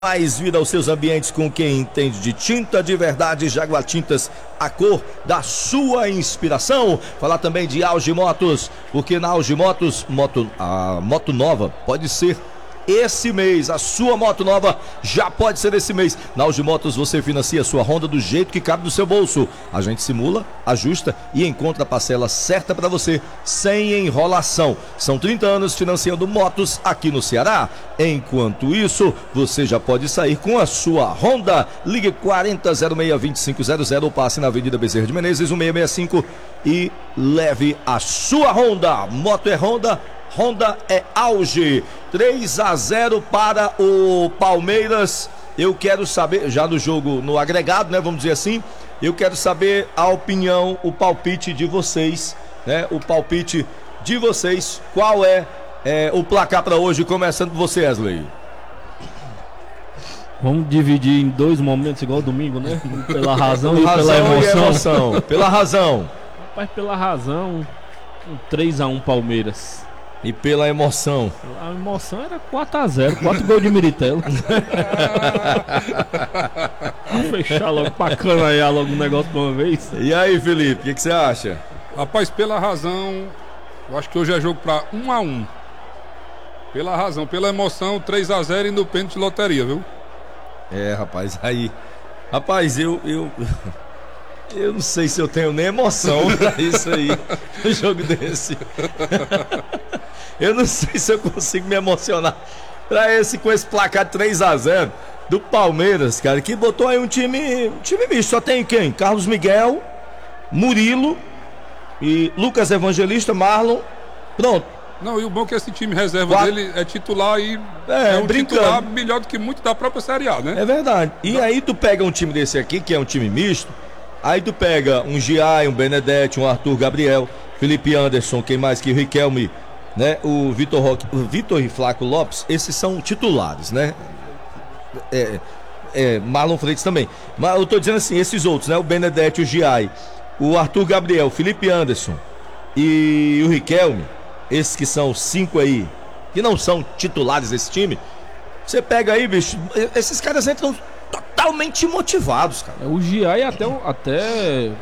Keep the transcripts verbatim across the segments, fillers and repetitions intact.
Mais vida aos seus ambientes com quem entende de tinta de verdade. Jaguar Tintas, a cor da sua inspiração. Falar também de Auge Motos, porque na Auge Motos, moto, a moto nova pode ser esse mês. A sua moto nova já pode ser esse mês. Na Auge Motos você financia a sua Honda do jeito que cabe no seu bolso. A gente simula, ajusta e encontra a parcela certa para você, sem enrolação. São trinta anos financiando motos aqui no Ceará. Enquanto isso, você já pode sair com a sua Honda. Ligue quarenta, zero seis, vinte e cinco zero zero ou passe na Avenida Bezerra de Menezes, cento e sessenta e cinco e leve a sua Honda. Moto é Honda, Honda é Auge. Três a zero para o Palmeiras. Eu quero saber, já no jogo, no agregado, né, vamos dizer assim, eu quero saber a opinião, o palpite de vocês, né, o palpite de vocês. Qual é, é o placar para hoje, começando por você, Wesley? Vamos dividir em dois momentos, igual domingo, né? Pela razão e razão pela emoção. E emoção. Pela razão. Rapaz, pela razão, um três a um Palmeiras. E pela emoção? A emoção era quatro a zero, quatro gols de Miritelo. Vamos fechar logo, pra canaiar logo o negócio de uma vez. E aí, Felipe, o que, que você acha? Rapaz, pela razão, eu acho que hoje é jogo pra um a um. Pela razão, pela emoção, três a zero e no pênalti de loteria, viu? É, rapaz, aí... Rapaz, eu... eu... Eu não sei se eu tenho nem emoção pra isso aí, um jogo desse. Eu não sei se eu consigo me emocionar pra esse, com esse placar três a zero do Palmeiras, cara, que botou aí um time, um time misto. Só tem quem? Carlos Miguel, Murilo e Lucas Evangelista, Marlon. Pronto. Não, e o bom é que esse time reserva Quatro. dele é titular e é, é um brincando. titular melhor do que muito da própria Série A, né? É verdade. E Não. aí tu pega um time desse aqui, que é um time misto. Aí tu pega um Giai, um Benedetti, um Arthur Gabriel, Felipe Anderson, quem mais que o Riquelme, né? O Vitor Roque, o Vitor e Flaco Lopes, esses são titulares, né? É, é, Marlon Freitas também. Mas eu tô dizendo assim, esses outros, né? O Benedetti, o Giai, o Arthur Gabriel, o Felipe Anderson e o Riquelme, esses que são cinco aí, que não são titulares desse time, você pega aí, bicho, esses caras entram totalmente motivados, cara. O Giai até, até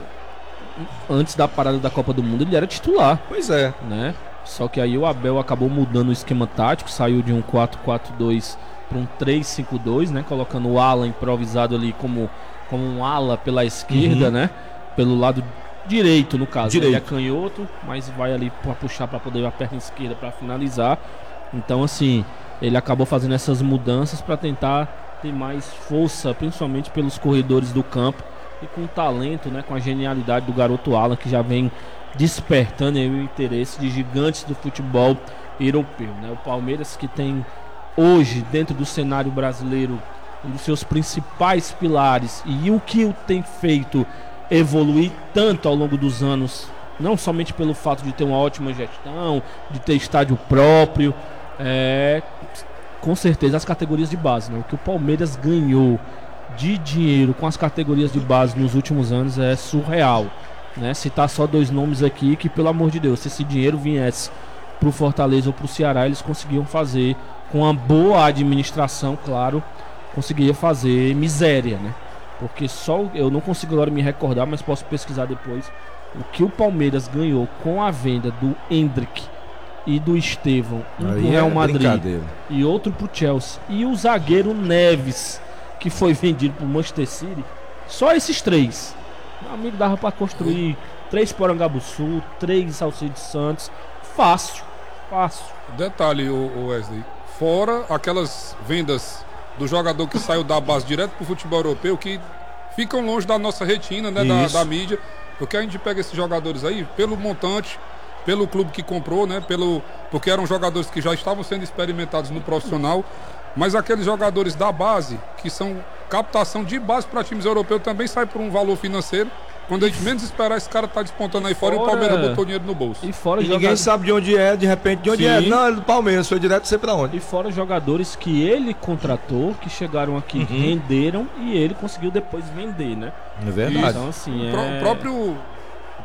antes da parada da Copa do Mundo ele era titular. Pois é, né? Só que aí o Abel acabou mudando o esquema tático, saiu de um quatro quatro dois para um três cinco dois, né? Colocando o ala improvisado ali como, como um ala pela esquerda, uhum. né? Pelo lado direito, no caso. Direito. Ele é canhoto, mas vai ali para puxar para poder a perna esquerda para finalizar. Então, assim, ele acabou fazendo essas mudanças para tentar ter mais força, principalmente pelos corredores do campo e com o talento, né, com a genialidade do garoto Alan, que já vem despertando aí o interesse de gigantes do futebol europeu, né? O Palmeiras, que tem hoje dentro do cenário brasileiro um dos seus principais pilares, e o que o tem feito evoluir tanto ao longo dos anos, não somente pelo fato de ter uma ótima gestão, de ter estádio próprio, é... com certeza as categorias de base, né? O que o Palmeiras ganhou de dinheiro com as categorias de base nos últimos anos é surreal, né? Citar só dois nomes aqui que, pelo amor de Deus, se esse dinheiro viesse pro Fortaleza ou pro Ceará, eles conseguiam fazer com uma boa administração, claro, conseguiria fazer miséria, né? Porque só, eu não consigo agora me recordar, mas posso pesquisar depois, o que o Palmeiras ganhou com a venda do Endrick e do Estevão, um pro Real Madrid e outro pro Chelsea, e o zagueiro Neves, que foi vendido pro Manchester City. Só esses três, meu amigo, dava pra construir três Porangabuçu, três Alcides Santos, fácil, fácil. Detalhe, o Wesley, fora aquelas vendas do jogador que saiu da base direto pro futebol europeu, que ficam longe da nossa retina, né, da, da mídia, porque a gente pega esses jogadores aí pelo montante, pelo clube que comprou, né? Pelo, porque eram jogadores que já estavam sendo experimentados no profissional, mas aqueles jogadores da base, que são captação de base para times europeus, também sai por um valor financeiro. Quando a gente menos esperar, esse cara tá despontando aí fora, fora e o Palmeiras botou dinheiro no bolso. E fora e jogadores... ninguém sabe de onde é, de repente, de onde Sim. é. Não, é do Palmeiras, foi direto, não sei pra onde. E fora jogadores que ele contratou, que chegaram aqui, uhum. renderam, e ele conseguiu depois vender, né? É verdade. Então, assim, o, é... pró- o próprio... O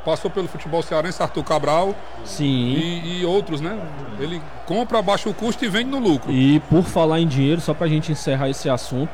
passou pelo futebol cearense, Arthur Cabral. Sim. E, e outros, né? Ele compra, abaixa o custo e vende no lucro. E por falar em dinheiro, só pra gente encerrar esse assunto,